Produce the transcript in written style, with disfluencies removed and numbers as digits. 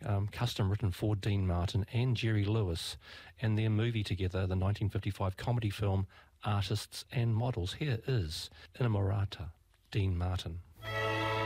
custom written for Dean Martin and Jerry Lewis, and their movie together, the 1955 comedy film Artists and Models. Here is Inamorata, Dean Martin.